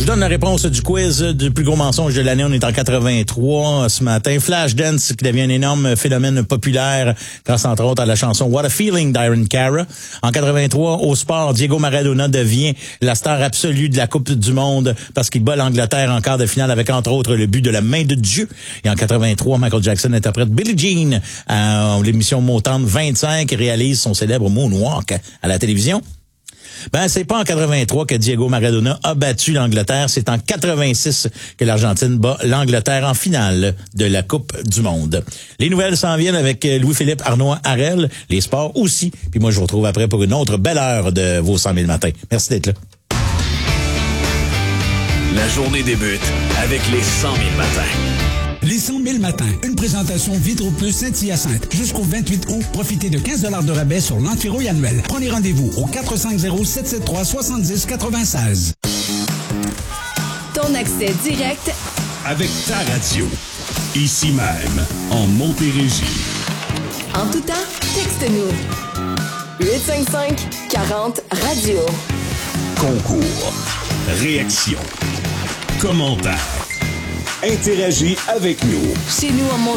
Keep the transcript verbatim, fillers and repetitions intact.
Je vous donne la réponse du quiz du plus gros mensonge de l'année. On est en quatre-vingt-trois ce matin. Flashdance qui devient un énorme phénomène populaire grâce entre autres à la chanson What a Feeling d'Iron Cara. En quatre-vingt-trois, au sport, Diego Maradona devient la star absolue de la Coupe du Monde parce qu'il bat l'Angleterre en quart de finale avec entre autres le but de la main de Dieu. Et en quatre-vingt-trois, Michael Jackson interprète Billie Jean à l'émission Motown vingt-cinq et réalise son célèbre Moonwalk à la télévision. Ben, c'est pas en quatre-vingt-trois que Diego Maradona a battu l'Angleterre. C'est en quatre-vingt-six que l'Argentine bat l'Angleterre en finale de la Coupe du Monde. Les nouvelles s'en viennent avec Louis-Philippe Arnois-Harel. Les sports aussi. Puis moi, je vous retrouve après pour une autre belle heure de vos cent mille matins. Merci d'être là. La journée débute avec les cent mille matins. Les cent mille matins, une présentation Vitro-Plus Saint-Hyacinthe. Jusqu'au vingt-huit août, profitez de quinze dollars de rabais sur l'antirouille annuel. Prenez rendez-vous au quatre cinq zéro, sept sept trois, sept zéro huit six. Ton accès direct avec ta radio. Ici même, en Montérégie. En tout temps, texte-nous. huit cinq cinq, quarante, radio. Concours, réaction, commentaires. Interagis avec nous. Chez nous en